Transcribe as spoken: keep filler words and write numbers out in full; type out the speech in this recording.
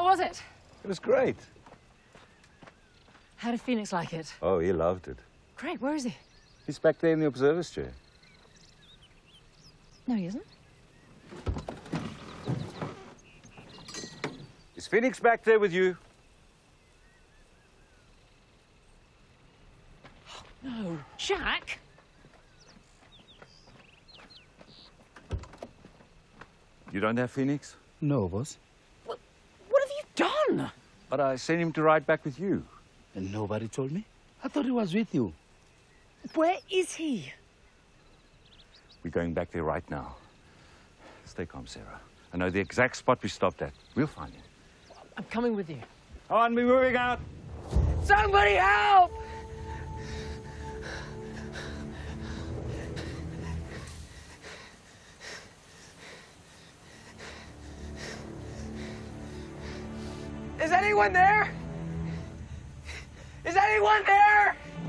was it? It was great. How did Phoenix like it? Oh, he loved it. Great, where is he? He's back there in the observer's chair. No, he isn't. Is Phoenix back there with you? No, Jack! You don't have Phoenix? No, boss. What, what have you done? But I sent him to ride back with you. And nobody told me? I thought he was with you. Where is he? We're going back there right now. Stay calm, Sarah. I know the exact spot we stopped at. We'll find him. I'm coming with you. On, we're moving out. Somebody help! Is anyone there? Is anyone there?